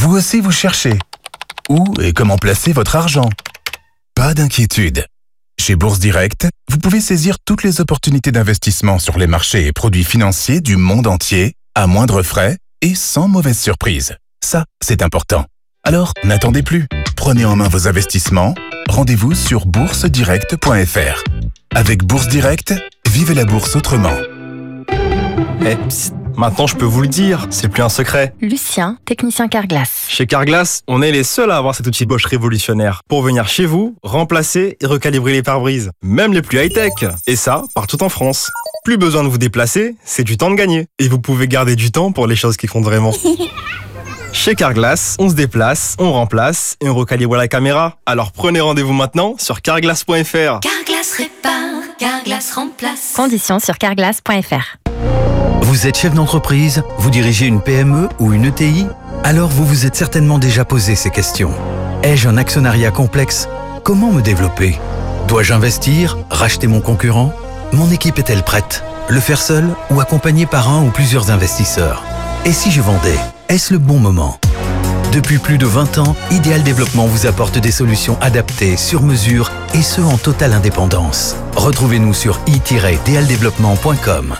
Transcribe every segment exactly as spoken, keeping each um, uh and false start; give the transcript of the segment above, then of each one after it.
Vous aussi vous cherchez. Où et comment placer votre argent? Pas d'inquiétude. Chez Bourse Direct, vous pouvez saisir toutes les opportunités d'investissement sur les marchés et produits financiers du monde entier, à moindre frais et sans mauvaise surprise. Ça, c'est important. Alors, n'attendez plus. Prenez en main vos investissements. Rendez-vous sur bourse direct point f r. Avec Bourse Direct, vivez la bourse autrement. Eh, psst, maintenant je peux vous le dire, c'est plus un secret. Lucien, technicien Carglass. Chez Carglass, on est les seuls à avoir cet outil Bosch révolutionnaire pour venir chez vous, remplacer et recalibrer les pare-brises, même les plus high-tech. Et ça, partout en France. Plus besoin de vous déplacer, c'est du temps de gagner. Et vous pouvez garder du temps pour les choses qui comptent vraiment. Chez Carglass, on se déplace, on remplace et on recalibre la caméra. Alors prenez rendez-vous maintenant sur carglass point f r. Carglass répare, Carglass remplace. Conditions sur carglass point f r. Vous êtes chef d'entreprise, vous dirigez une P M E ou une E T I? Alors vous vous êtes certainement déjà posé ces questions. Ai-je un actionnariat complexe? Comment me développer? Dois-je investir? Racheter mon concurrent? Mon équipe est-elle prête? Le faire seul ou accompagné par un ou plusieurs investisseurs? Et si je vendais? Est-ce le bon moment? Depuis plus de vingt ans, Ideal Développement vous apporte des solutions adaptées, sur mesure et ce en totale indépendance. Retrouvez-nous sur i tiret d l développement point com.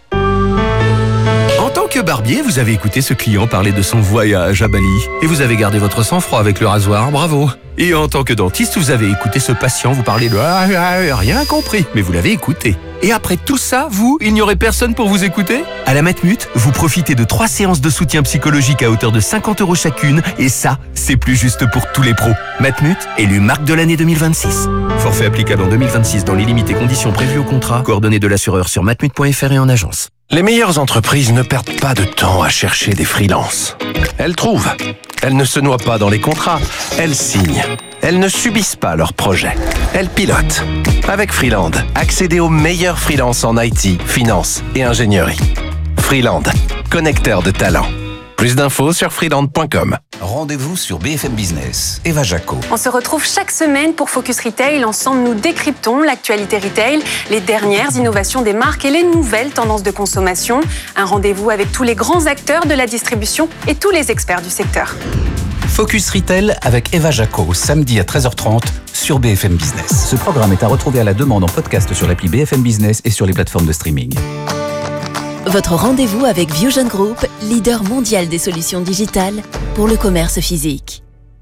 En tant que barbier, vous avez écouté ce client parler de son voyage à Bali et vous avez gardé votre sang-froid avec le rasoir, bravo. Et en tant que dentiste, vous avez écouté ce patient vous parler de ah, ah, rien compris, mais vous l'avez écouté. Et après tout ça, vous, il n'y aurait personne pour vous écouter? À la Matmut, vous profitez de trois séances de soutien psychologique à hauteur de cinquante euros chacune, et ça, c'est plus juste pour tous les pros. Matmut, élu marque de l'année deux mille vingt-six. Forfait applicable en deux mille vingt-six dans les limites et conditions prévues au contrat. Coordonnées de l'assureur sur matmut point f r et en agence. Les meilleures entreprises ne perdent pas de temps à chercher des freelances. Elles trouvent. Elles ne se noient pas dans les contrats. Elles signent. Elles ne subissent pas leurs projets. Elles pilotent. Avec Freeland, accédez aux meilleurs freelances en I T, finance et ingénierie. Freeland, connecteur de talents. Plus d'infos sur freeland point com. Rendez-vous sur B F M Business. Eva Jaco. On se retrouve chaque semaine pour Focus Retail. Ensemble, nous décryptons l'actualité retail, les dernières innovations des marques et les nouvelles tendances de consommation. Un rendez-vous avec tous les grands acteurs de la distribution et tous les experts du secteur. Focus Retail avec Eva Jaco, samedi à treize heures trente sur B F M Business. Ce programme est à retrouver à la demande en podcast sur l'appli B F M Business et sur les plateformes de streaming. Votre rendez-vous avec Viewgen Group, leader mondial des solutions digitales pour le commerce physique.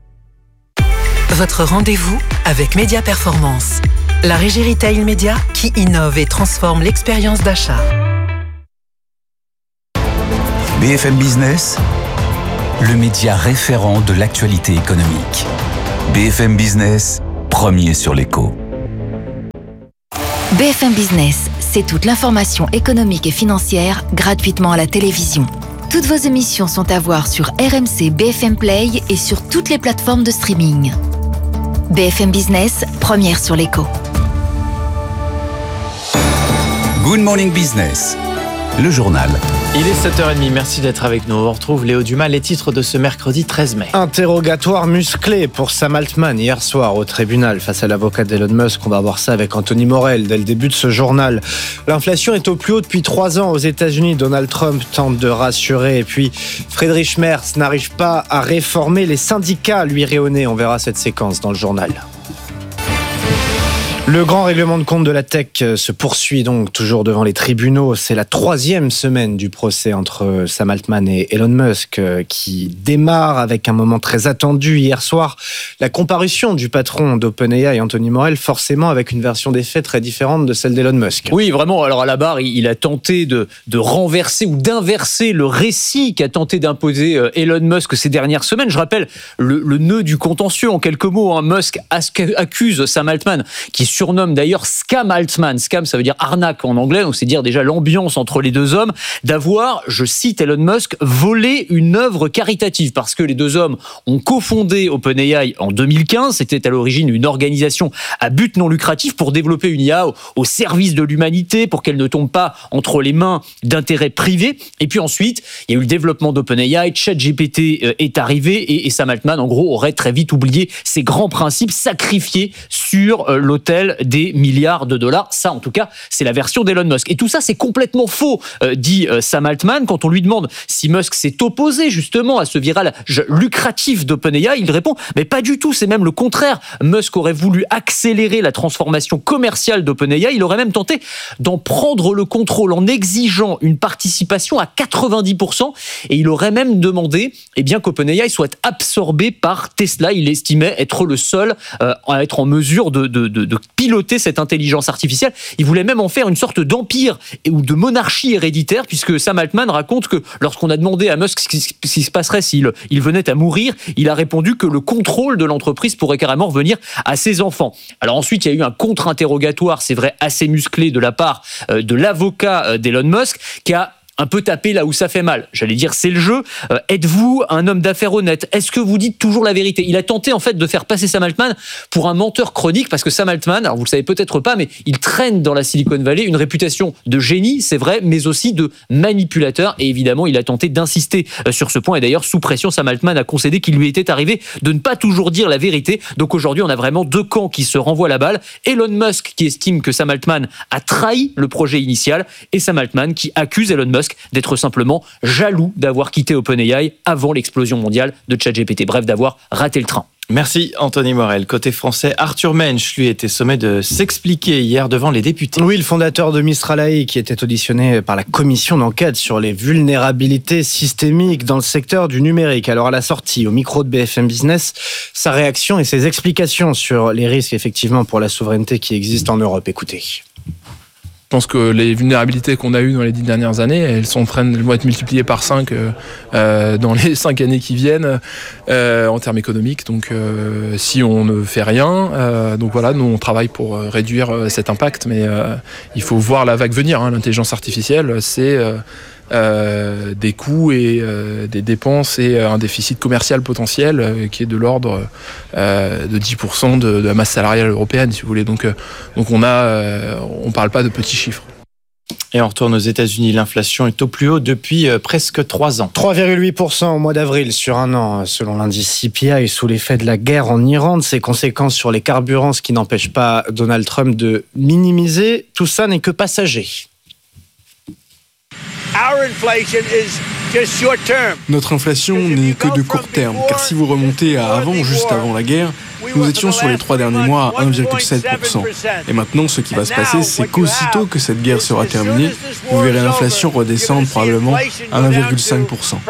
Votre rendez-vous avec Média Performance, la régie retail média qui innove et transforme l'expérience d'achat. B F M Business, le média référent de l'actualité économique. B F M Business, premier sur l'écho. B F M Business, c'est toute l'information économique et financière gratuitement à la télévision. Toutes vos émissions sont à voir sur R M C B F M Play et sur toutes les plateformes de streaming. B F M Business, première sur l'écho. Good Morning Business, le journal. Il est sept heures trente, merci d'être avec nous. On retrouve Léo Dumas, les titres de ce mercredi treize mai. Interrogatoire musclé pour Sam Altman hier soir au tribunal face à l'avocat d'Elon Musk. On va voir ça avec Anthony Morel dès le début de ce journal. L'inflation est au plus haut depuis trois ans aux États-Unis. Donald Trump tente de rassurer. Et puis Friedrich Merz n'arrive pas à réformer les syndicats, lui réonner. On verra cette séquence dans le journal. Le grand règlement de compte de la tech se poursuit donc toujours devant les tribunaux. C'est la troisième semaine du procès entre Sam Altman et Elon Musk qui démarre avec un moment très attendu hier soir. La comparution du patron d'OpenAI, Anthony Morel, forcément avec une version des faits très différente de celle d'Elon Musk. Oui, vraiment. Alors à la barre, il a tenté de, de renverser ou d'inverser le récit qu'a tenté d'imposer Elon Musk ces dernières semaines. Je rappelle le, le nœud du contentieux en quelques mots. Hein. Musk accuse Sam Altman, qui surnomme d'ailleurs Scam Altman. Scam, ça veut dire arnaque en anglais, donc c'est dire déjà l'ambiance entre les deux hommes, d'avoir, je cite Elon Musk, volé une œuvre caritative, parce que les deux hommes ont cofondé OpenAI en deux mille quinze. C'était à l'origine une organisation à but non lucratif pour développer une I A au, au service de l'humanité, pour qu'elle ne tombe pas entre les mains d'intérêts privés. Et puis ensuite, il y a eu le développement d'OpenAI, ChatGPT est arrivé, et, et Sam Altman, en gros, aurait très vite oublié ses grands principes, sacrifiés sur l'autel celle des milliards de dollars. Ça, en tout cas, c'est la version d'Elon Musk. Et tout ça, c'est complètement faux, euh, dit euh, Sam Altman. Quand on lui demande si Musk s'est opposé justement à ce virage lucratif d'OpenAI, il répond « mais pas du tout, c'est même le contraire. Musk aurait voulu accélérer la transformation commerciale d'OpenAI. Il aurait même tenté d'en prendre le contrôle en exigeant une participation à quatre-vingt-dix pour cent et il aurait même demandé eh bien, qu'OpenAI soit absorbé par Tesla. Il estimait être le seul euh, à être en mesure de, de, de, de piloter cette intelligence artificielle. Il voulait même en faire une sorte d'empire ou de monarchie héréditaire, puisque Sam Altman raconte que lorsqu'on a demandé à Musk ce qui, ce qui se passerait s'il il venait à mourir, il a répondu que le contrôle de l'entreprise pourrait carrément revenir à ses enfants. Alors ensuite, il y a eu un contre-interrogatoire, c'est vrai, assez musclé de la part euh, de l'avocat d'Elon Musk, qui a un peu tapé là où ça fait mal. J'allais dire, c'est le jeu. Euh, êtes-vous un homme d'affaires honnête ? Est-ce que vous dites toujours la vérité ? Il a tenté en fait de faire passer Sam Altman pour un menteur chronique, parce que Sam Altman, alors vous le savez peut-être pas, mais il traîne dans la Silicon Valley une réputation de génie, c'est vrai, mais aussi de manipulateur. Et évidemment, il a tenté d'insister sur ce point. Et d'ailleurs, sous pression, Sam Altman a concédé qu'il lui était arrivé de ne pas toujours dire la vérité. Donc aujourd'hui, on a vraiment deux camps qui se renvoient la balle. Elon Musk qui estime que Sam Altman a trahi le projet initial, et Sam Altman qui accuse Elon Musk d'être simplement jaloux d'avoir quitté OpenAI avant l'explosion mondiale de ChatGPT. Bref, d'avoir raté le train. Merci Anthony Morel. Côté français, Arthur Mensch, lui, était sommé de s'expliquer hier devant les députés. Oui, le fondateur de Mistral A I, qui était auditionné par la commission d'enquête sur les vulnérabilités systémiques dans le secteur du numérique. Alors à la sortie, au micro de B F M Business, sa réaction et ses explications sur les risques effectivement pour la souveraineté qui existent en Europe. Écoutez. Je pense que les vulnérabilités qu'on a eues dans les dix dernières années, elles sont en train de, elles vont être multipliées par cinq euh, dans les cinq années qui viennent euh, en termes économiques. Donc, euh, si on ne fait rien, euh, donc voilà, nous on travaille pour réduire cet impact, mais euh, il faut voir la vague venir. Hein. L'intelligence artificielle, c'est euh, euh, des coûts et euh, des dépenses et un déficit commercial potentiel euh, qui est de l'ordre euh, de dix pour cent de, de la masse salariale européenne, si vous voulez. Donc, euh, donc on a, euh, on parle pas de petits chiffres. Et on retourne aux États-Unis. L'inflation est au plus haut depuis euh, presque trois ans. trois virgule huit pour cent au mois d'avril sur un an, selon l'indice C P I, sous l'effet de la guerre en Iran, de ses conséquences sur les carburants, ce qui n'empêche pas Donald Trump de minimiser. Tout ça n'est que passager. Notre inflation n'est que de court terme, car si vous remontez à avant, juste avant la guerre, nous étions sur les trois derniers mois à un virgule sept pour cent. Et maintenant, ce qui va se passer, c'est qu'aussitôt que cette guerre sera terminée, vous verrez l'inflation redescendre probablement à un virgule cinq pour cent.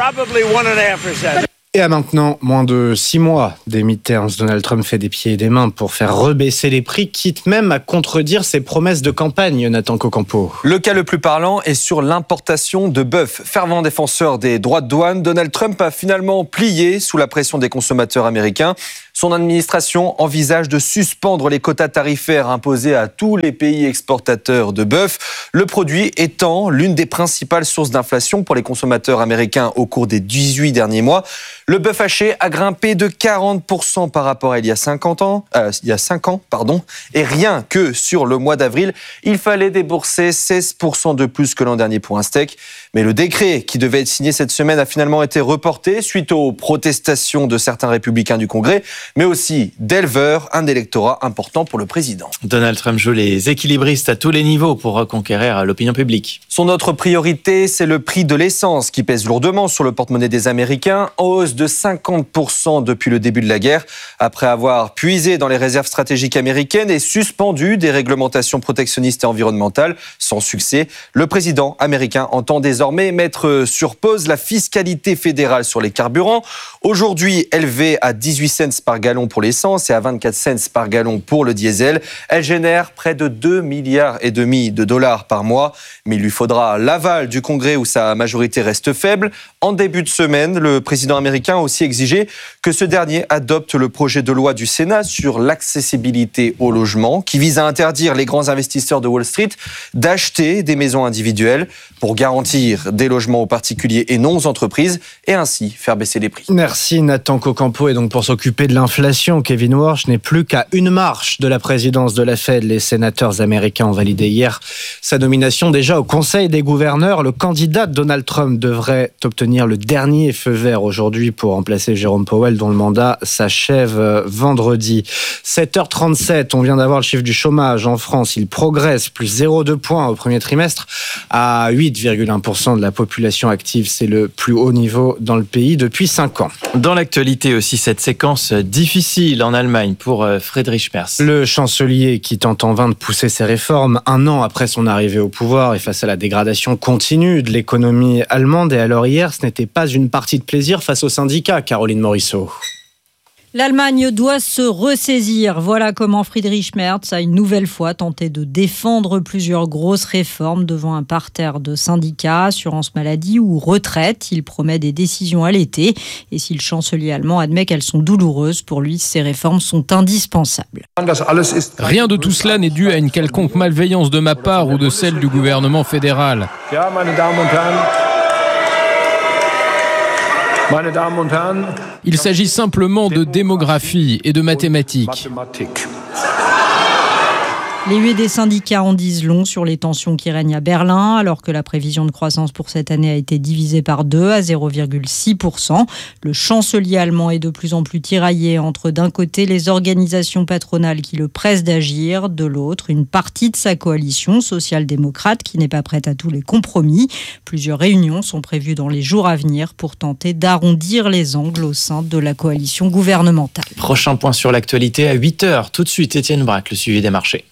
Et à maintenant moins de six mois des midterms, Donald Trump fait des pieds et des mains pour faire rebaisser les prix, quitte même à contredire ses promesses de campagne, Nathan Cocampo. Le cas le plus parlant est sur l'importation de bœuf. Fervent défenseur des droits de douane, Donald Trump a finalement plié sous la pression des consommateurs américains. Son administration envisage de suspendre les quotas tarifaires imposés à tous les pays exportateurs de bœuf, le produit étant l'une des principales sources d'inflation pour les consommateurs américains au cours des dix-huit derniers mois. Le bœuf haché a grimpé de quarante pour cent par rapport à il y a cinquante ans, euh, il y a cinq ans, pardon, et rien que sur le mois d'avril, il fallait débourser seize pour cent de plus que l'an dernier pour un steak. Mais le décret qui devait être signé cette semaine a finalement été reporté suite aux protestations de certains républicains du Congrès, mais aussi d'éleveurs, un électorat important pour le président. Donald Trump joue les équilibristes à tous les niveaux pour reconquérir l'opinion publique. Son autre priorité, c'est le prix de l'essence qui pèse lourdement sur le porte-monnaie des Américains, en hausse de cinquante pour cent depuis le début de la guerre. Après avoir puisé dans les réserves stratégiques américaines et suspendu des réglementations protectionnistes et environnementales, sans succès, le président américain entend désormais mettre sur pause la fiscalité fédérale sur les carburants. Aujourd'hui élevée à dix-huit cents par gallon pour l'essence et à vingt-quatre cents par gallon pour le diesel, elle génère près de deux milliards et demi de dollars par mois. Mais il lui faudra l'aval du Congrès où sa majorité reste faible. En début de semaine, le président américain a aussi exigé que ce dernier adopte le projet de loi du Sénat sur l'accessibilité au logement qui vise à interdire les grands investisseurs de Wall Street d'acheter des maisons individuelles pour garantir des logements aux particuliers et non aux entreprises et ainsi faire baisser les prix. Merci Nathan Cocampo. Et donc pour s'occuper de l'inflation, Kevin Warsh n'est plus qu'à une marche de la présidence de la Fed. Les sénateurs américains ont validé hier sa nomination déjà au Conseil des gouverneurs. Le candidat Donald Trump devrait obtenir obtenir le dernier feu vert aujourd'hui pour remplacer Jérôme Powell, dont le mandat s'achève vendredi. sept heures trente-sept, on vient d'avoir le chiffre du chômage en France. Il progresse, plus zéro virgule deux points au premier trimestre à huit virgule un pour cent de la population active. C'est le plus haut niveau dans le pays depuis cinq ans. Dans l'actualité aussi, cette séquence difficile en Allemagne pour Friedrich Merz. Le chancelier qui tente en vain de pousser ses réformes un an après son arrivée au pouvoir et face à la dégradation continue de l'économie allemande. Et alors hier, ce n'était pas une partie de plaisir face aux syndicats, Caroline Morisseau. L'Allemagne doit se ressaisir. Voilà comment Friedrich Merz a une nouvelle fois tenté de défendre plusieurs grosses réformes devant un parterre de syndicats, assurance maladie ou retraite. Il promet des décisions à l'été. Et si le chancelier allemand admet qu'elles sont douloureuses, pour lui, ces réformes sont indispensables. Rien de tout cela n'est dû à une quelconque malveillance de ma part ou de celle du gouvernement fédéral. Il s'agit simplement de démographie et de mathématiques. Les huées des syndicats en disent long sur les tensions qui règnent à Berlin, alors que la prévision de croissance pour cette année a été divisée par deux à zéro virgule six pour cent. Le chancelier allemand est de plus en plus tiraillé entre d'un côté les organisations patronales qui le pressent d'agir, de l'autre une partie de sa coalition social-démocrate qui n'est pas prête à tous les compromis. Plusieurs réunions sont prévues dans les jours à venir pour tenter d'arrondir les angles au sein de la coalition gouvernementale. Prochain point sur l'actualité à huit heures. Tout de suite, Étienne Braque, le suivi des marchés.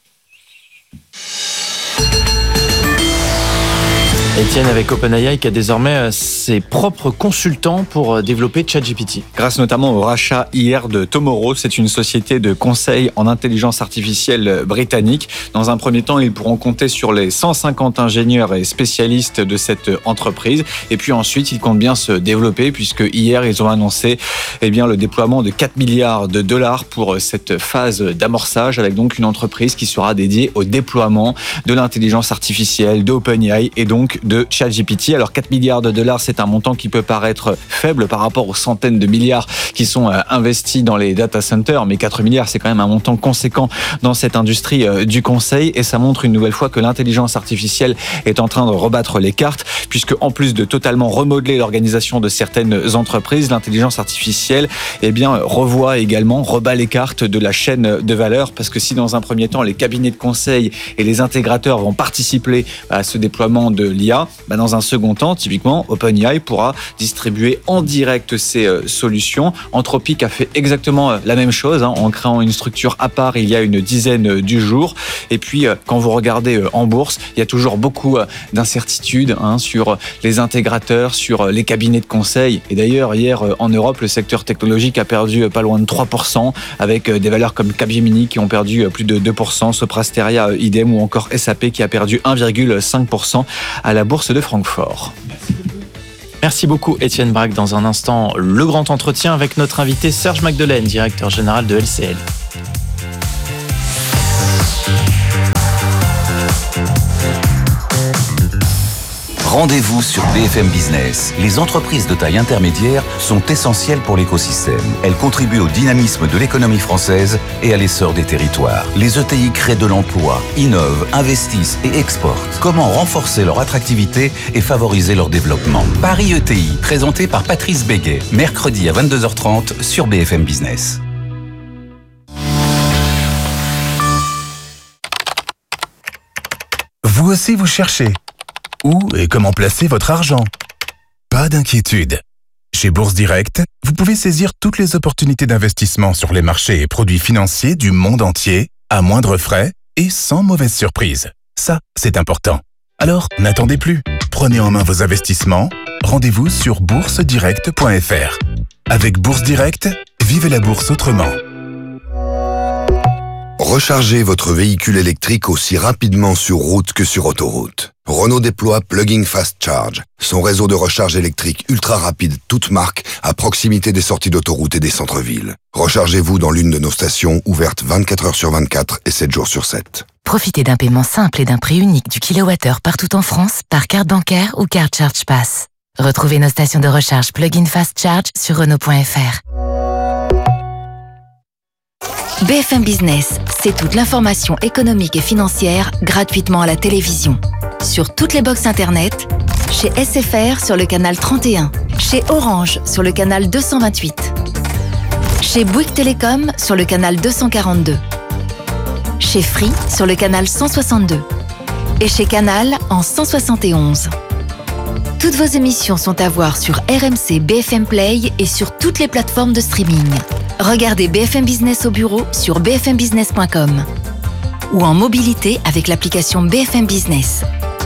Étienne, avec OpenAI qui a désormais ses propres consultants pour développer ChatGPT. Grâce notamment au rachat hier de Tomorrow, c'est une société de conseil en intelligence artificielle britannique. Dans un premier temps, ils pourront compter sur les cent cinquante ingénieurs et spécialistes de cette entreprise. Et puis ensuite, ils comptent bien se développer puisque hier, ils ont annoncé eh bien, le déploiement de quatre milliards de dollars pour cette phase d'amorçage avec donc une entreprise qui sera dédiée au déploiement de l'intelligence artificielle, d'OpenAI et donc de ChatGPT. Alors quatre milliards de dollars, c'est un montant qui peut paraître faible par rapport aux centaines de milliards qui sont investis dans les data centers, mais quatre milliards, c'est quand même un montant conséquent dans cette industrie du conseil et ça montre une nouvelle fois que l'intelligence artificielle est en train de rebattre les cartes puisque en plus de totalement remodeler l'organisation de certaines entreprises, l'intelligence artificielle eh bien, revoit également, rebat les cartes de la chaîne de valeur parce que si dans un premier temps les cabinets de conseil et les intégrateurs vont participer à ce déploiement de l'I A, bah dans un second temps, typiquement, OpenAI pourra distribuer en direct ses euh, solutions. Anthropic a fait exactement euh, la même chose hein, en créant une structure à part il y a une dizaine euh, du jour. Et puis, euh, quand vous regardez euh, en bourse, il y a toujours beaucoup euh, d'incertitudes hein, sur les intégrateurs, sur euh, les cabinets de conseil. Et d'ailleurs, hier, euh, en Europe, le secteur technologique a perdu euh, pas loin de trois pour cent avec euh, des valeurs comme Capgemini qui ont perdu euh, plus de deux pour cent, Soprasteria, euh, idem, ou encore S A P qui a perdu un virgule cinq pour cent à la bourse de Francfort. Merci beaucoup Étienne Braque. Dans un instant, le grand entretien avec notre invité Serge Magdelaine, directeur général de L C L. Rendez-vous sur B F M Business. Les entreprises de taille intermédiaire sont essentielles pour l'écosystème. Elles contribuent au dynamisme de l'économie française et à l'essor des territoires. Les E T I créent de l'emploi, innovent, investissent et exportent. Comment renforcer leur attractivité et favoriser leur développement? Paris E T I, présenté par Patrice Béguet, mercredi à vingt-deux heures trente sur B F M Business. Vous aussi vous cherchez où et comment placer votre argent? Pas d'inquiétude. Chez Bourse Direct, vous pouvez saisir toutes les opportunités d'investissement sur les marchés et produits financiers du monde entier, à moindre frais et sans mauvaise surprise. Ça, c'est important. Alors, n'attendez plus. Prenez en main vos investissements. Rendez-vous sur bourse direct point f r. Avec Bourse Direct, vivez la bourse autrement. Rechargez votre véhicule électrique aussi rapidement sur route que sur autoroute. Renault déploie Plug-in Fast Charge, son réseau de recharge électrique ultra rapide, toute marque, à proximité des sorties d'autoroute et des centres-villes. Rechargez-vous dans l'une de nos stations ouvertes vingt-quatre heures sur vingt-quatre et sept jours sur sept. Profitez d'un paiement simple et d'un prix unique du kilowattheure partout en France par carte bancaire ou carte Charge Pass. Retrouvez nos stations de recharge Plug-in Fast Charge sur Renault point f r. B F M Business, c'est toute l'information économique et financière gratuitement à la télévision. Sur toutes les box internet, Chez S F R sur le canal trente et un. Chez Orange sur le canal deux cent vingt-huit. Chez Bouygues Télécom sur le canal deux cent quarante-deux. Chez Free sur le canal cent soixante-deux. Et chez Canal en cent soixante et onze. Toutes vos émissions sont à voir sur R M C B F M Play et sur toutes les plateformes de streaming. Regardez B F M Business au bureau sur b f m business point com ou en mobilité avec l'application B F M Business.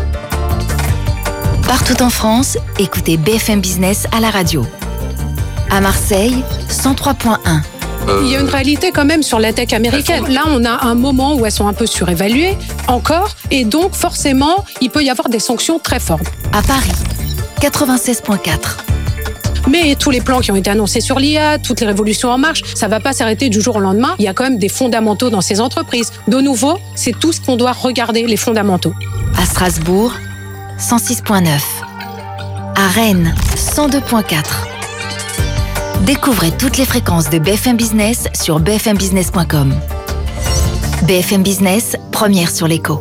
Partout en France, écoutez B F M Business à la radio. À Marseille, cent trois point un. Il y a une réalité quand même sur la tech américaine. Là, on a un moment où elles sont un peu surévaluées, encore, et donc forcément, il peut y avoir des sanctions très fortes. À Paris, quatre-vingt-seize point quatre. Mais tous les plans qui ont été annoncés sur l'I A, toutes les révolutions en marche, ça ne va pas s'arrêter du jour au lendemain. Il y a quand même des fondamentaux dans ces entreprises. De nouveau, c'est tout ce qu'on doit regarder, les fondamentaux. À Strasbourg, cent six point neuf. À Rennes, cent deux point quatre. Découvrez toutes les fréquences de B F M Business sur b f m business point com. B F M Business, première sur l'écho.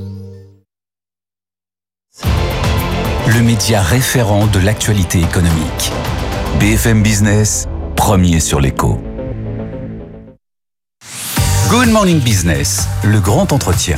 Le média référent de l'actualité économique. B F M Business, premier sur l'écho. Good Morning Business, le grand entretien.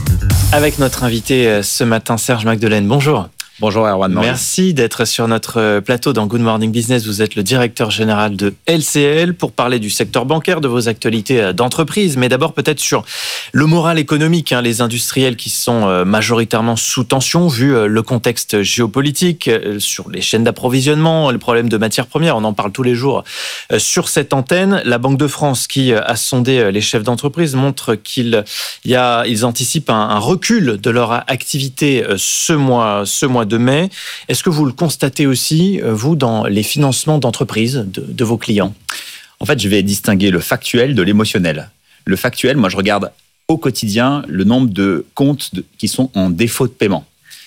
Avec notre invité ce matin, Serge Magdelaine. Bonjour. Bonjour Erwan. Merci d'être sur notre plateau dans Good Morning Business. Vous êtes le directeur général de L C L pour parler du secteur bancaire, de vos actualités d'entreprise. Mais d'abord peut-être sur le moral économique, hein, les industriels qui sont majoritairement sous tension vu le contexte géopolitique, sur les chaînes d'approvisionnement, le problème de matières premières. On en parle tous les jours sur cette antenne. La Banque de France qui a sondé les chefs d'entreprise montre qu'ils y a, ils anticipent un, un recul de leur activité ce mois, ce mois de mai. Est-ce que vous le constatez aussi, vous, dans les financements d'entreprises de, de vos clients ? En fait, je vais distinguer le factuel de l'émotionnel. Le factuel, moi, je regarde au quotidien le nombre de comptes de, qui sont en défaut de paiement.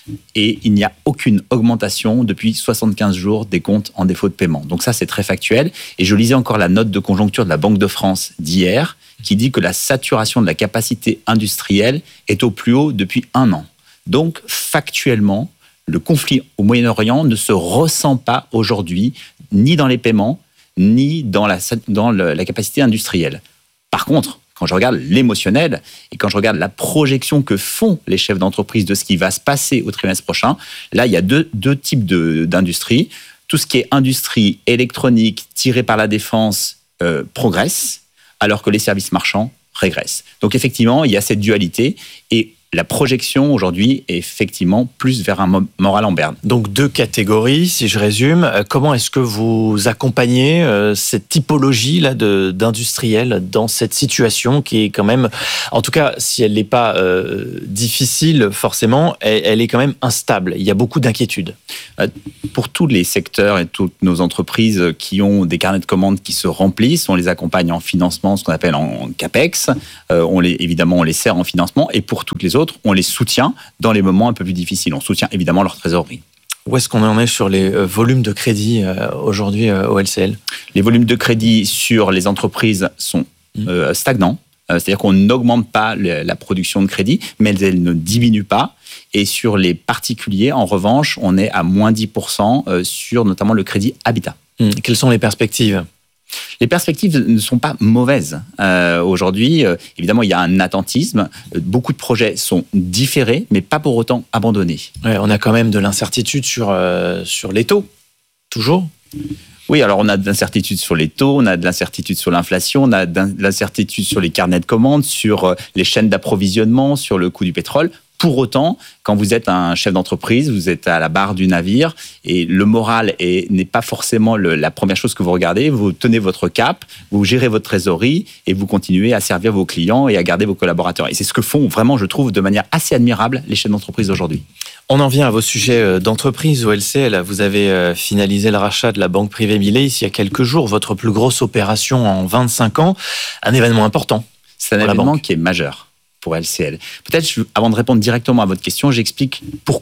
Et il n'y a aucune augmentation depuis soixante-quinze jours des comptes en défaut de paiement. Donc ça, c'est très factuel. Et je lisais encore la note de conjoncture de la Banque de France d'hier qui dit que la saturation de la capacité industrielle est au plus haut depuis un an. Donc, factuellement, le conflit au Moyen-Orient ne se ressent pas aujourd'hui, ni dans les paiements, ni dans la, dans le, la capacité industrielle. Par contre, quand je regarde l'émotionnel et quand je regarde la projection que font les chefs d'entreprise de ce qui va se passer au trimestre prochain, là, il y a deux, deux types de, d'industries. Tout ce qui est industrie électronique tirée par la défense euh, progresse, alors que les services marchands régressent. Donc effectivement, il y a cette dualité et la projection aujourd'hui est effectivement plus vers un moral en berne. Donc deux catégories, si je résume. Comment est-ce que vous accompagnez cette typologie là de d'industriels dans cette situation qui est quand même, en tout cas, si elle n'est pas euh, difficile forcément, elle, elle est quand même instable. Il y a beaucoup d'inquiétudes. Pour tous les secteurs et toutes nos entreprises qui ont des carnets de commandes qui se remplissent, on les accompagne en financement, ce qu'on appelle en CAPEX. Euh, on les, évidemment, on les sert en financement. Et pour toutes les autres, on les soutient dans les moments un peu plus difficiles. On soutient évidemment leur trésorerie. Où est-ce qu'on en est sur les volumes de crédit aujourd'hui au L C L ? Les volumes de crédit sur les entreprises sont euh, stagnants. C'est-à-dire qu'on n'augmente pas la production de crédit, mais elle ne diminue pas. Et sur les particuliers, en revanche, on est à moins dix pour cent sur notamment le crédit habitat. Mmh. Quelles sont les perspectives ? Les perspectives ne sont pas mauvaises. Euh, aujourd'hui, euh, évidemment, il y a un attentisme. Beaucoup de projets sont différés, mais pas pour autant abandonnés. Ouais, on a quand même de l'incertitude sur, euh, sur les taux, toujours. Oui, alors on a de l'incertitude sur les taux, on a de l'incertitude sur l'inflation, on a de l'incertitude sur les carnets de commandes, sur les chaînes d'approvisionnement, sur le coût du pétrole. Pour autant, quand vous êtes un chef d'entreprise, vous êtes à la barre du navire et le moral est, n'est pas forcément le, la première chose que vous regardez. Vous tenez votre cap, vous gérez votre trésorerie et vous continuez à servir vos clients et à garder vos collaborateurs. Et c'est ce que font vraiment, je trouve, de manière assez admirable les chefs d'entreprise aujourd'hui. On en vient à vos sujets d'entreprise au L C L. Vous avez finalisé le rachat de la banque privée Millais il y a quelques jours, votre plus grosse opération en vingt-cinq ans, un événement important. C'est un événement qui est majeur pour L C L. Peut-être, avant de répondre directement à votre question, j'explique pourquoi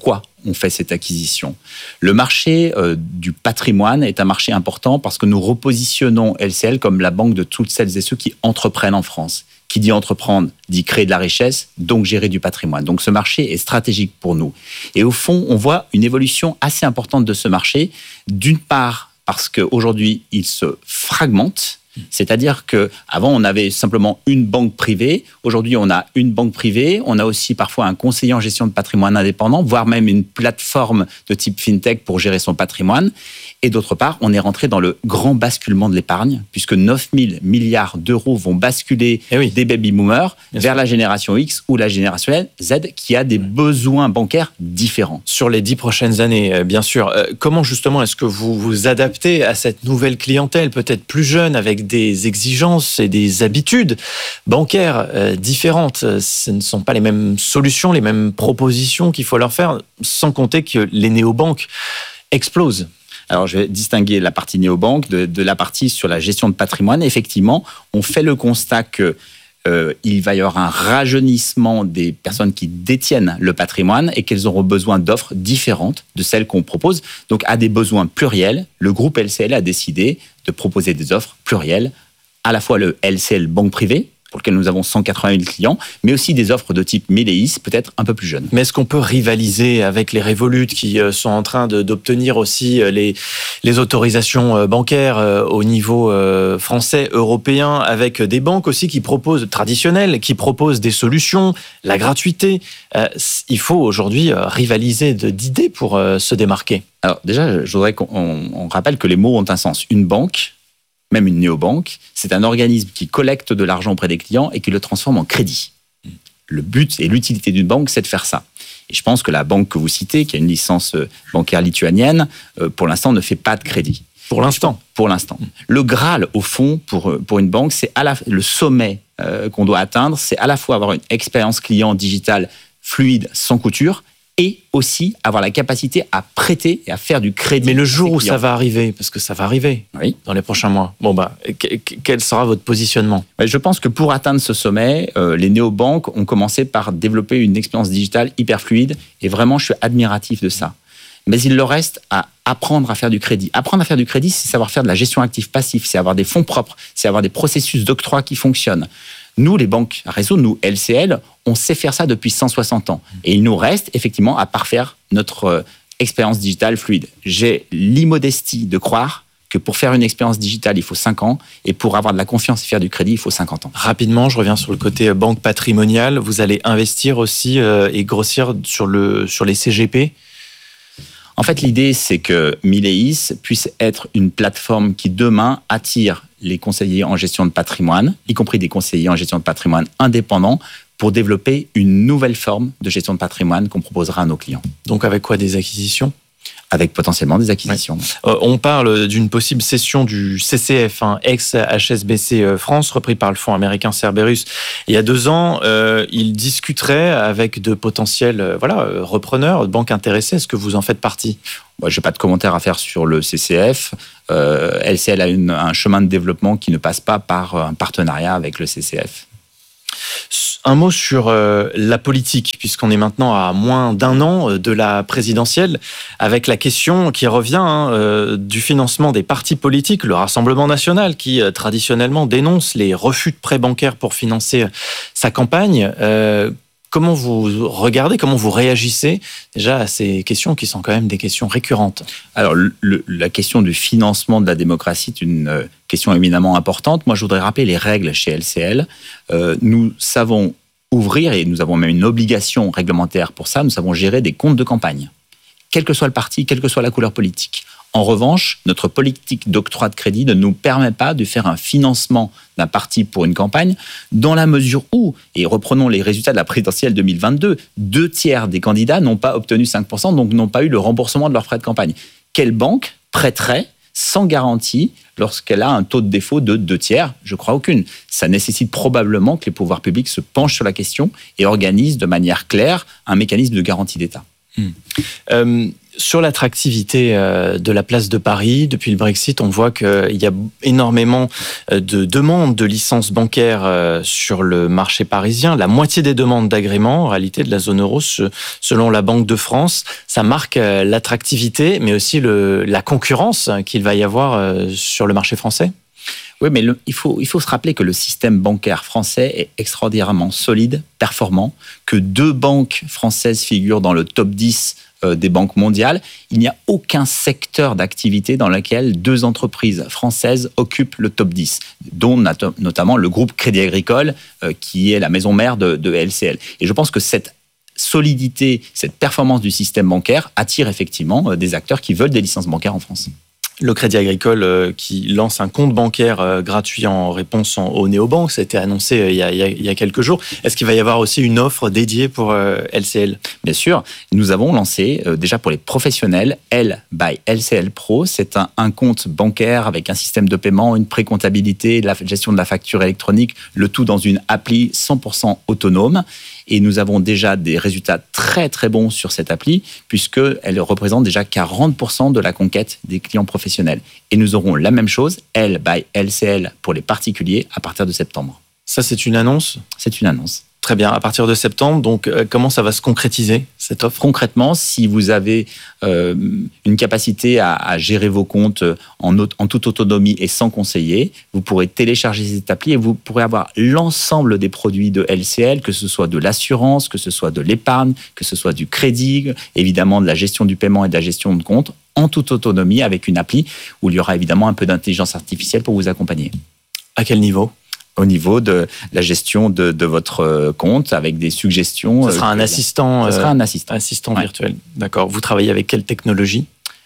on fait cette acquisition. Le marché euh, du patrimoine est un marché important parce que nous repositionnons L C L comme la banque de toutes celles et ceux qui entreprennent en France. Qui dit entreprendre, dit créer de la richesse, donc gérer du patrimoine. Donc ce marché est stratégique pour nous. Et au fond, on voit une évolution assez importante de ce marché. D'une part, parce qu'aujourd'hui, il se fragmente. C'est-à-dire qu'avant, on avait simplement une banque privée. Aujourd'hui, on a une banque privée. On a aussi parfois un conseiller en gestion de patrimoine indépendant, voire même une plateforme de type fintech pour gérer son patrimoine. Et d'autre part, on est rentré dans le grand basculement de l'épargne, puisque neuf mille milliards d'euros vont basculer eh oui. des baby-boomers vers sûr. la génération X ou la génération Z, qui a des besoins bancaires différents. Sur les dix prochaines années, bien sûr. Comment justement est-ce que vous vous adaptez à cette nouvelle clientèle, peut-être plus jeune, avec des exigences et des habitudes bancaires euh, différentes? Ce ne sont pas les mêmes solutions, les mêmes propositions qu'il faut leur faire, sans compter que les néobanques explosent. Alors, je vais distinguer la partie néobanque de, de la partie sur la gestion de patrimoine. Effectivement, on fait le constat que euh, il va y avoir un rajeunissement des personnes qui détiennent le patrimoine et qu'elles auront besoin d'offres différentes de celles qu'on propose. Donc, à des besoins pluriels, le groupe L C L a décidé de proposer des offres plurielles, à la fois le L C L banque privée, pour lequel nous avons cent quatre-vingt mille clients, mais aussi des offres de type Méléis, peut-être un peu plus jeunes. Mais est-ce qu'on peut rivaliser avec les Revolut qui sont en train de, d'obtenir aussi les, les autorisations bancaires au niveau français, européen, avec des banques aussi qui proposent, traditionnelles, qui proposent des solutions, la gratuité? Il faut aujourd'hui rivaliser d'idées pour se démarquer. Alors déjà, je voudrais qu'on on rappelle que les mots ont un sens. Une banque, même une néobanque, c'est un organisme qui collecte de l'argent auprès des clients et qui le transforme en crédit. Le but et l'utilité d'une banque, c'est de faire ça. Et je pense que la banque que vous citez, qui a une licence bancaire lituanienne, pour l'instant ne fait pas de crédit. Pour l'instant Pour l'instant. Le Graal, au fond, pour, pour une banque, c'est à la, le sommet euh, qu'on doit atteindre, c'est à la fois avoir une expérience client digitale fluide, sans couture, et aussi avoir la capacité à prêter et à faire du crédit. Mais le jour où ça va arriver, parce que ça va arriver oui. dans les prochains mois, bon bah, quel sera votre positionnement? Je pense que pour atteindre ce sommet, euh, les néobanques ont commencé par développer une expérience digitale hyper fluide, et vraiment, je suis admiratif de ça. Mais il leur reste à apprendre à faire du crédit. Apprendre à faire du crédit, c'est savoir faire de la gestion active-passif, c'est avoir des fonds propres, c'est avoir des processus d'octroi qui fonctionnent. Nous, les banques à réseau, nous, L C L, on sait faire ça depuis cent soixante ans. Et il nous reste effectivement à parfaire notre euh, expérience digitale fluide. J'ai l'immodestie de croire que pour faire une expérience digitale, il faut cinq ans, et pour avoir de la confiance et faire du crédit, il faut cinquante ans. Rapidement, je reviens sur le côté banque patrimoniale. Vous allez investir aussi euh, et grossir sur, le, sur les C G P? En fait, l'idée, c'est que Méléis puisse être une plateforme qui, demain, attire les conseillers en gestion de patrimoine, y compris des conseillers en gestion de patrimoine indépendants, pour développer une nouvelle forme de gestion de patrimoine qu'on proposera à nos clients. Donc avec quoi? Des acquisitions? Avec potentiellement des acquisitions. Ouais. Euh, on parle d'une possible cession du C C F, hein, ex-H S B C France, repris par le fonds américain Cerberus. Il y a deux ans, euh, il discuterait avec de potentiels euh, voilà, repreneurs, banques intéressées. Est-ce que vous en faites partie? Moi, je n'ai pas de commentaire à faire sur le C C F. Euh, L C L a une, un chemin de développement qui ne passe pas par un partenariat avec le C C F. Un mot sur euh, la politique, puisqu'on est maintenant à moins d'un an de la présidentielle, avec la question qui revient hein, euh, du financement des partis politiques, le Rassemblement national qui euh, traditionnellement dénonce les refus de prêts bancaires pour financer sa campagne. Euh, comment vous regardez, comment vous réagissez déjà à ces questions qui sont quand même des questions récurrentes? Alors, le, la question du financement de la démocratie est une euh, question éminemment importante. Moi, je voudrais rappeler les règles chez L C L. Euh, nous savons ouvrir, et nous avons même une obligation réglementaire pour ça, nous savons gérer des comptes de campagne, quel que soit le parti, quelle que soit la couleur politique. En revanche, notre politique d'octroi de crédit ne nous permet pas de faire un financement d'un parti pour une campagne, dans la mesure où, et reprenons les résultats de la présidentielle deux mille vingt-deux, deux tiers des candidats n'ont pas obtenu cinq pour cent, donc n'ont pas eu le remboursement de leurs frais de campagne. Quelle banque prêterait sans garantie lorsqu'elle a un taux de défaut de deux tiers? Je crois aucune. Ça nécessite probablement que les pouvoirs publics se penchent sur la question et organisent de manière claire un mécanisme de garantie d'État. Mmh. Euh, Sur l'attractivité de la place de Paris, depuis le Brexit, on voit qu'il y a énormément de demandes de licences bancaires sur le marché parisien. La moitié des demandes d'agrément, en réalité, de la zone euro, selon la Banque de France. Ça marque l'attractivité, mais aussi le, la concurrence qu'il va y avoir sur le marché français. Oui, mais le, il, faut, il faut se rappeler que le système bancaire français est extraordinairement solide, performant, que deux banques françaises figurent dans le top dix des banques mondiales. Il n'y a aucun secteur d'activité dans lequel deux entreprises françaises occupent le top dix, dont notamment le groupe Crédit Agricole, qui est la maison mère de, de L C L. Et je pense que cette solidité, cette performance du système bancaire attire effectivement des acteurs qui veulent des licences bancaires en France. Le Crédit Agricole euh, qui lance un compte bancaire euh, gratuit en réponse en, aux néobanques, ça a été annoncé euh, il, y a, il y a quelques jours. Est-ce qu'il va y avoir aussi une offre dédiée pour euh, L C L ? Bien sûr, nous avons lancé euh, déjà pour les professionnels L by L C L Pro. C'est un, un compte bancaire avec un système de paiement, une pré-comptabilité, la gestion de la facture électronique, le tout dans une appli cent pour cent autonome. Et nous avons déjà des résultats très très bons sur cette appli, puisqu'elle représente déjà quarante pour cent de la conquête des clients professionnels. Et nous aurons la même chose, L by L C L pour les particuliers, à partir de septembre. Ça, c'est une annonce ? C'est une annonce. Très bien, à partir de septembre, donc euh, comment ça va se concrétiser, cette offre ? Concrètement, si vous avez euh, une capacité à, à gérer vos comptes en, en toute autonomie et sans conseiller, vous pourrez télécharger cette appli et vous pourrez avoir l'ensemble des produits de L C L, que ce soit de l'assurance, que ce soit de l'épargne, que ce soit du crédit, évidemment de la gestion du paiement et de la gestion de compte, en toute autonomie avec une appli où il y aura évidemment un peu d'intelligence artificielle pour vous accompagner. À quel niveau ? Au niveau de la gestion de, de votre compte avec des suggestions. Ce sera un assistant. Ce sera un assistant. Assistant ouais. virtuel. D'accord. Vous travaillez avec quelle technologie ?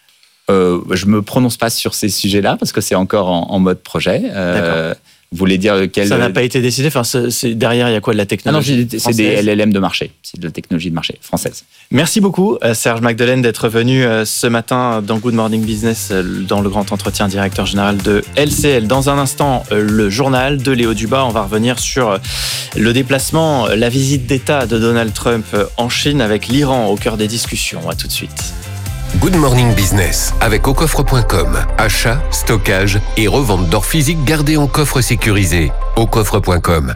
euh, Je me prononce pas sur ces sujets-là parce que c'est encore en, en mode projet. Euh, D'accord. Vous voulez dire quel... Ça n'a pas été décidé. Enfin, c'est, c'est derrière, il y a quoi de la technologie ? Ah non, c'est des L L M de marché. C'est de la technologie de marché française. Merci beaucoup, Serge Magdelaine, d'être venu ce matin dans Good Morning Business, dans le grand entretien, directeur général de L C L. Dans un instant, le journal de Léo Dubas. On va revenir sur le déplacement, la visite d'État de Donald Trump en Chine avec l'Iran au cœur des discussions. À tout de suite. Good Morning Business avec au coffre point com. Achat, stockage et revente d'or physique gardé en coffre sécurisé. au coffre point com.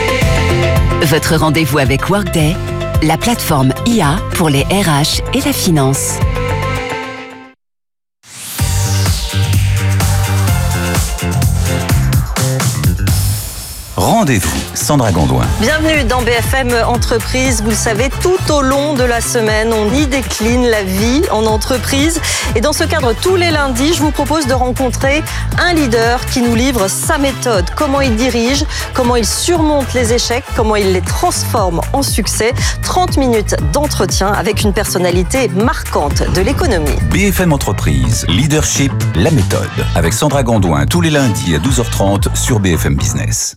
Votre rendez-vous avec Workday, la plateforme I A pour les R H et la finance. Rendez-vous, Sandra Gondouin. Bienvenue dans B F M Entreprise. Vous le savez, tout au long de la semaine, on y décline la vie en entreprise. Et dans ce cadre, tous les lundis, je vous propose de rencontrer un leader qui nous livre sa méthode, comment il dirige, comment il surmonte les échecs, comment il les transforme en succès. trente minutes d'entretien avec une personnalité marquante de l'économie. B F M Entreprise, Leadership, la méthode. Avec Sandra Gondouin, tous les lundis à douze heures trente sur B F M Business.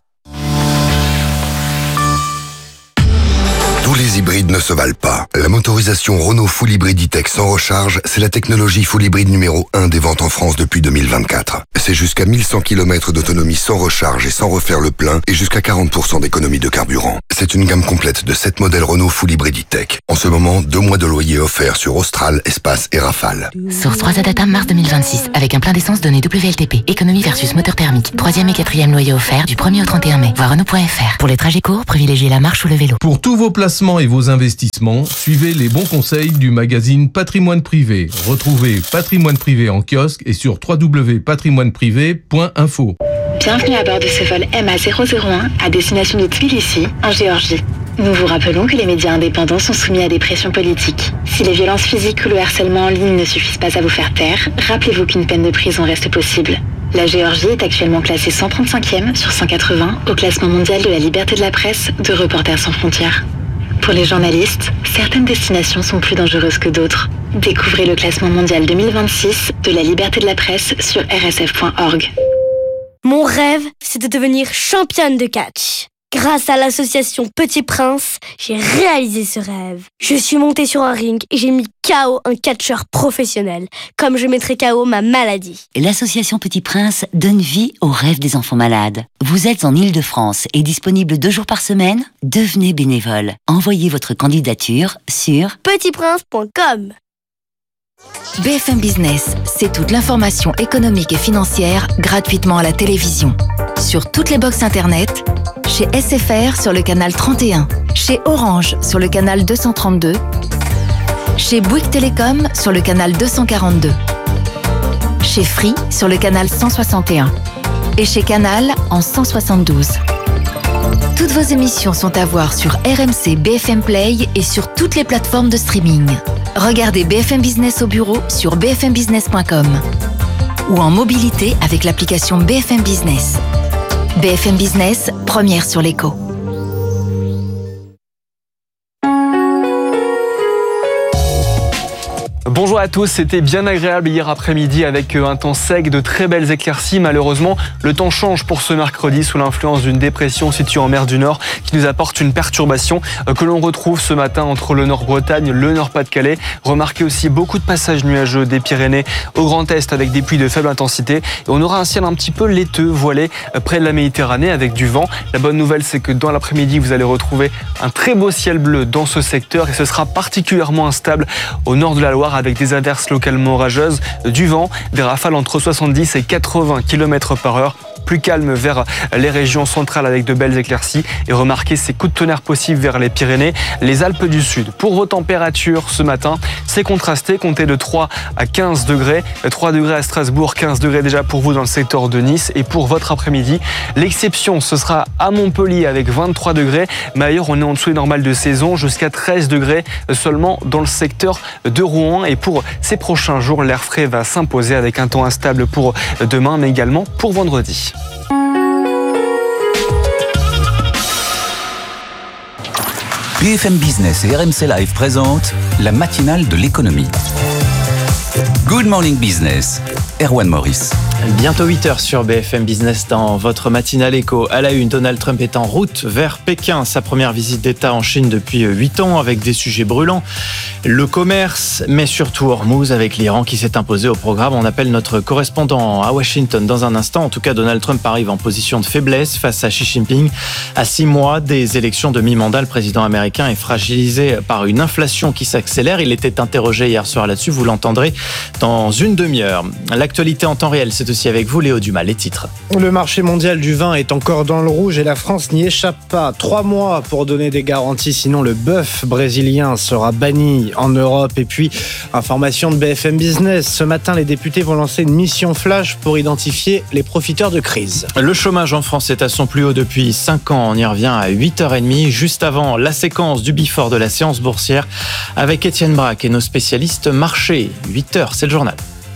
Tous les hybrides ne se valent pas. La motorisation Renault Full Hybrid E-Tech sans recharge, c'est la technologie full hybride numéro un des ventes en France depuis deux mille vingt-quatre. C'est jusqu'à mille cent kilomètres d'autonomie sans recharge et sans refaire le plein et jusqu'à quarante pour cent d'économie de carburant. C'est une gamme complète de sept modèles Renault Full Hybrid E-Tech. En ce moment, deux mois de loyer offerts sur Austral, Espace et Rafale. Source trois A Data mars deux mille vingt-six avec un plein d'essence donné W L T P. Économie versus moteur thermique. Troisième et quatrième loyer offert du premier au trente et un mai. Voir Renault point F R. Pour les trajets courts, privilégiez la marche ou le vélo. Pour tous vos placements et vos investissements, suivez les bons conseils du magazine Patrimoine Privé. Retrouvez Patrimoine Privé en kiosque et sur w w w point patrimoine privé point info. Bienvenue à bord de ce vol M A zéro zéro un à destination de Tbilissi, en Géorgie. Nous vous rappelons que les médias indépendants sont soumis à des pressions politiques. Si les violences physiques ou le harcèlement en ligne ne suffisent pas à vous faire taire, rappelez-vous qu'une peine de prison reste possible. La Géorgie est actuellement classée cent trente-cinquième sur cent quatre-vingts au classement mondial de la liberté de la presse de Reporters sans frontières. Pour les journalistes, certaines destinations sont plus dangereuses que d'autres. Découvrez le classement mondial deux mille vingt-six de la liberté de la presse sur r s f point org. Mon rêve, c'est de devenir championne de catch. Grâce à l'association Petit Prince, j'ai réalisé ce rêve. Je suis montée sur un ring et j'ai mis K O un catcheur professionnel, comme je mettrai K O ma maladie. L'association Petit Prince donne vie aux rêves des enfants malades. Vous êtes en Île-de-France et disponible deux jours par semaine ? Devenez bénévole. Envoyez votre candidature sur petit prince point com. B F M Business, c'est toute l'information économique et financière gratuitement à la télévision. Sur toutes les box internet, chez S F R sur le canal trente et un, chez Orange sur le canal deux cent trente-deux, chez Bouygues Télécom sur le canal deux cent quarante-deux, chez Free sur le canal cent soixante et un et chez Canal en cent soixante-douze. Toutes vos émissions sont à voir sur R M C B F M Play et sur toutes les plateformes de streaming. Regardez B F M Business au bureau sur b f m business point com ou en mobilité avec l'application B F M Business. B F M Business, première sur l'écho. Bonjour à tous, c'était bien agréable hier après-midi avec un temps sec, de très belles éclaircies. Malheureusement, le temps change pour ce mercredi sous l'influence d'une dépression située en mer du Nord qui nous apporte une perturbation que l'on retrouve ce matin entre le Nord-Bretagne, le Nord-Pas-de-Calais. Remarquez aussi beaucoup de passages nuageux des Pyrénées au Grand Est avec des pluies de faible intensité. Et on aura un ciel un petit peu laiteux, voilé près de la Méditerranée avec du vent. La bonne nouvelle, c'est que dans l'après-midi, vous allez retrouver un très beau ciel bleu dans ce secteur et ce sera particulièrement instable au nord de la Loire avec des averses localement orageuses, du vent, des rafales entre soixante-dix et quatre-vingts kilomètres par heure. Plus calme vers les régions centrales avec de belles éclaircies et remarquez ces coups de tonnerre possibles vers les Pyrénées, les Alpes du Sud. Pour vos températures ce matin, c'est contrasté, comptez de trois à quinze degrés, trois degrés à Strasbourg, quinze degrés déjà pour vous dans le secteur de Nice et pour votre après-midi, l'exception ce sera à Montpellier avec vingt-trois degrés, mais ailleurs on est en dessous des normales de saison jusqu'à treize degrés seulement dans le secteur de Rouen et pour ces prochains jours, l'air frais va s'imposer avec un temps instable pour demain mais également pour vendredi. B F M Business et R M C Live présentent la matinale de l'économie. Good Morning Business, Erwan Morris. Bientôt huit heures sur B F M Business dans votre matinale éco. À la une, Donald Trump est en route vers Pékin. Sa première visite d'État en Chine depuis huit ans avec des sujets brûlants. Le commerce, mais surtout Hormuz avec l'Iran qui s'est imposé au programme. On appelle notre correspondant à Washington dans un instant. En tout cas, Donald Trump arrive en position de faiblesse face à Xi Jinping. À six mois des élections de mi-mandat, le président américain est fragilisé par une inflation qui s'accélère. Il était interrogé hier soir là-dessus. Vous l'entendrez dans une demi-heure. L'actualité en temps réel, c'est aussi avec vous, Léo Dumas, les titres. Le marché mondial du vin est encore dans le rouge et la France n'y échappe pas. Trois mois pour donner des garanties, sinon le bœuf brésilien sera banni en Europe. Et puis, information de B F M Business. Ce matin, les députés vont lancer une mission flash pour identifier les profiteurs de crise. Le chômage en France est à son plus haut depuis cinq ans. On y revient à huit heures trente, juste avant la séquence du before de la séance boursière avec Étienne Braque et nos spécialistes marché. huit heures, c'est le journal.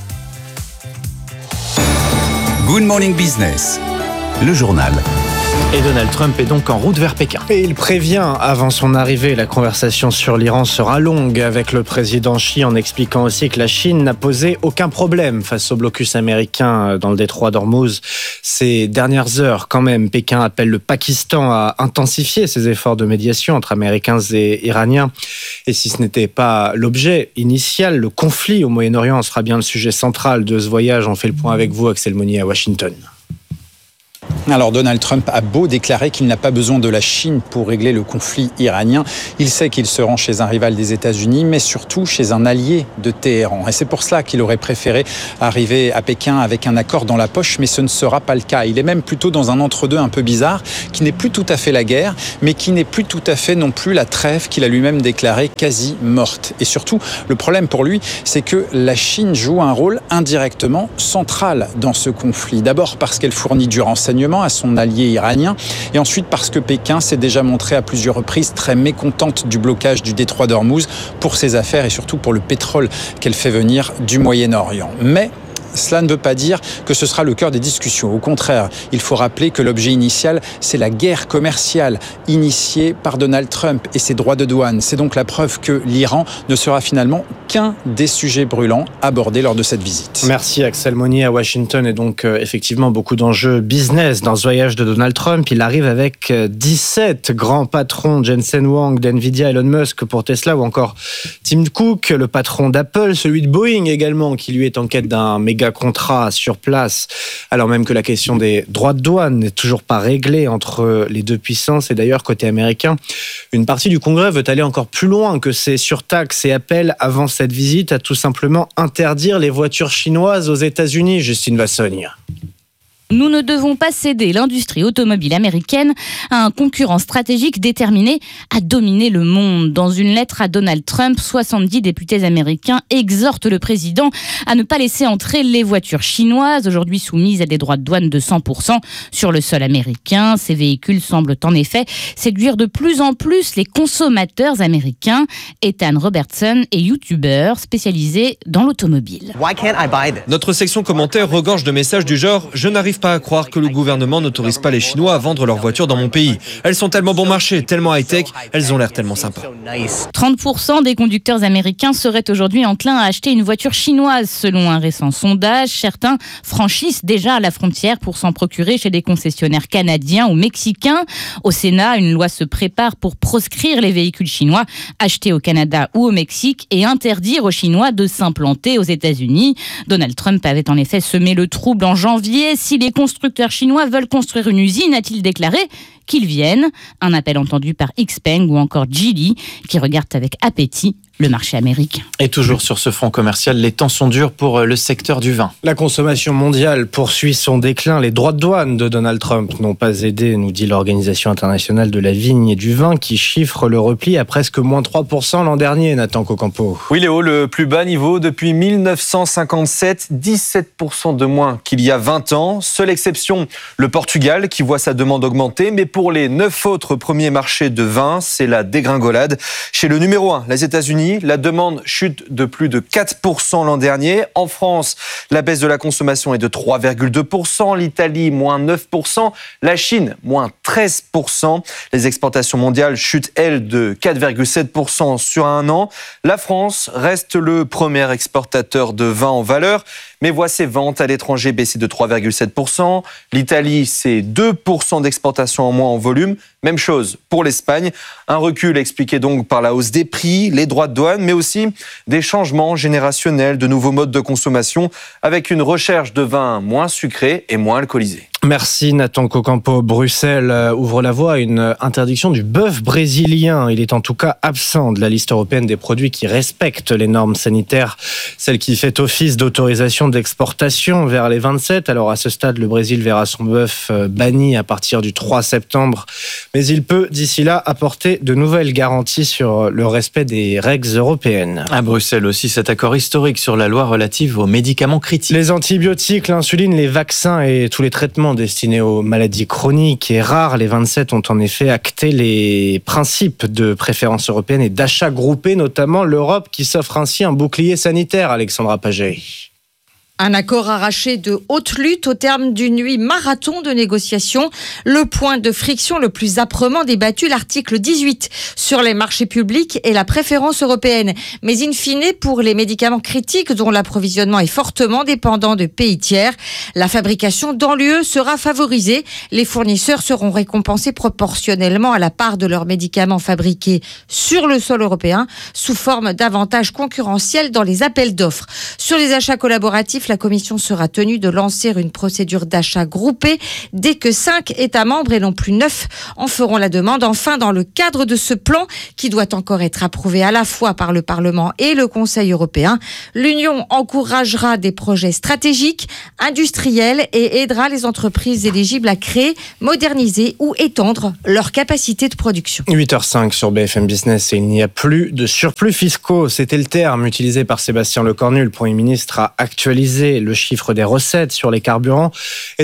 Good Morning Business, le journal. Et Donald Trump est donc en route vers Pékin. Et il prévient, avant son arrivée, la conversation sur l'Iran sera longue avec le président Xi, en expliquant aussi que la Chine n'a posé aucun problème face au blocus américain dans le détroit d'Ormuz. Ces dernières heures, quand même, Pékin appelle le Pakistan à intensifier ses efforts de médiation entre Américains et Iraniens. Et si ce n'était pas l'objet initial, le conflit au Moyen-Orient sera bien le sujet central de ce voyage. On fait le point avec vous, Axel Monnier, à Washington. Alors Donald Trump a beau déclarer qu'il n'a pas besoin de la Chine pour régler le conflit iranien, il sait qu'il se rend chez un rival des États-Unis, mais surtout chez un allié de Téhéran. Et c'est pour cela qu'il aurait préféré arriver à Pékin avec un accord dans la poche, mais ce ne sera pas le cas. Il est même plutôt dans un entre-deux un peu bizarre, qui n'est plus tout à fait la guerre, mais qui n'est plus tout à fait non plus la trêve qu'il a lui-même déclarée quasi morte. Et surtout, le problème pour lui, c'est que la Chine joue un rôle indirectement central dans ce conflit. D'abord parce qu'elle fournit du renseignement à son allié iranien et ensuite parce que Pékin s'est déjà montré à plusieurs reprises très mécontente du blocage du détroit d'Ormuz pour ses affaires et surtout pour le pétrole qu'elle fait venir du Moyen-Orient. Mais cela ne veut pas dire que ce sera le cœur des discussions. Au contraire, il faut rappeler que l'objet initial, c'est la guerre commerciale initiée par Donald Trump et ses droits de douane. C'est donc la preuve que l'Iran ne sera finalement qu'un des sujets brûlants abordés lors de cette visite. Merci Axel Monnier à Washington. Et donc euh, effectivement beaucoup d'enjeux business dans ce voyage de Donald Trump. Il arrive avec dix-sept grands patrons, Jensen Huang d'NVIDIA, Elon Musk pour Tesla ou encore Tim Cook, le patron d'Apple, celui de Boeing également qui lui est en quête d'un méga giga contrats sur place, alors même que la question des droits de douane n'est toujours pas réglée entre les deux puissances. Et d'ailleurs, côté américain, une partie du Congrès veut aller encore plus loin que ces surtaxes et appelle, avant cette visite, à tout simplement interdire les voitures chinoises aux États-Unis. Justine Vassogne. Nous ne devons pas céder l'industrie automobile américaine à un concurrent stratégique déterminé à dominer le monde. Dans une lettre à Donald Trump, soixante-dix députés américains exhortent le président à ne pas laisser entrer les voitures chinoises, aujourd'hui soumises à des droits de douane de cent pour cent sur le sol américain. Ces véhicules semblent en effet séduire de plus en plus les consommateurs américains. Ethan Robertson est youtubeur spécialisé dans l'automobile. Notre section commentaires regorge de messages du genre « Je n'arrive pas à croire que le gouvernement n'autorise pas les Chinois à vendre leurs voitures dans mon pays. Elles sont tellement bon marché, tellement high-tech, elles ont l'air tellement sympas. » trente pour cent des conducteurs américains seraient aujourd'hui enclins à acheter une voiture chinoise. Selon un récent sondage, certains franchissent déjà la frontière pour s'en procurer chez des concessionnaires canadiens ou mexicains. Au Sénat, une loi se prépare pour proscrire les véhicules chinois achetés au Canada ou au Mexique et interdire aux Chinois de s'implanter aux États-Unis. Donald Trump avait en effet semé le trouble en janvier. Si les constructeurs chinois veulent construire une usine, a-t-il déclaré, qu'ils viennent. Un appel entendu par Xpeng ou encore Geely, qui regardent avec appétit le marché américain. Et toujours sur ce front commercial, les temps sont durs pour le secteur du vin. La consommation mondiale poursuit son déclin. Les droits de douane de Donald Trump n'ont pas aidé, nous dit l'Organisation internationale de la vigne et du vin, qui chiffre le repli à presque moins trois pour cent l'an dernier, Nathan Cocampo. Oui Léo, le plus bas niveau depuis mille neuf cent cinquante-sept, dix-sept pour cent de moins qu'il y a vingt ans. Seule exception, le Portugal, qui voit sa demande augmenter. Mais pour les neuf autres premiers marchés de vin, c'est la dégringolade. Chez le numéro un, les États-Unis, la demande chute de plus de quatre pour cent l'an dernier. En France, la baisse de la consommation est de trois virgule deux pour cent. L'Italie, moins neuf pour cent. La Chine, moins treize pour cent. Les exportations mondiales chutent, elles, de quatre virgule sept pour cent sur un an. La France reste le premier exportateur de vin en valeur, mais voit ses ventes à l'étranger baisser de trois virgule sept pour cent. L'Italie, c'est deux pour cent d'exportation en moins en volume. Même chose pour l'Espagne. Un recul expliqué donc par la hausse des prix, les droits de douane, mais aussi des changements générationnels, de nouveaux modes de consommation, avec une recherche de vins moins sucrés et moins alcoolisés. Merci Nathan Cocampo. Bruxelles ouvre la voie à une interdiction du bœuf brésilien. Il est en tout cas absent de la liste européenne des produits qui respectent les normes sanitaires, celle qui fait office d'autorisation d'exportation vers les vingt-sept. Alors à ce stade, le Brésil verra son bœuf banni à partir du trois septembre. Mais il peut d'ici là apporter de nouvelles garanties sur le respect des règles européennes. À Bruxelles aussi, cet accord historique sur la loi relative aux médicaments critiques. Les antibiotiques, l'insuline, les vaccins et tous les traitements destinés aux maladies chroniques et rares. Les vingt-sept ont en effet acté les principes de préférence européenne et d'achat groupé, notamment l'Europe qui s'offre ainsi un bouclier sanitaire, Alexandra Paget. Un accord arraché de haute lutte au terme d'une nuit marathon de négociations. Le point de friction le plus âprement débattu, l'article dix-huit sur les marchés publics et la préférence européenne. Mais in fine, pour les médicaments critiques dont l'approvisionnement est fortement dépendant de pays tiers, la fabrication dans l'U E sera favorisée. Les fournisseurs seront récompensés proportionnellement à la part de leurs médicaments fabriqués sur le sol européen sous forme d'avantages concurrentiels dans les appels d'offres. Sur les achats collaboratifs, la Commission sera tenue de lancer une procédure d'achat groupé dès que cinq États membres et non plus neuf en feront la demande. Enfin, dans le cadre de ce plan, qui doit encore être approuvé à la fois par le Parlement et le Conseil européen, l'Union encouragera des projets stratégiques, industriels et aidera les entreprises éligibles à créer, moderniser ou étendre leur capacité de production. huit heures cinq sur B F M Business et il n'y a plus de surplus fiscaux. C'était le terme utilisé par Sébastien Lecornu, le Premier ministre, a actualisé le chiffre des recettes sur les carburants.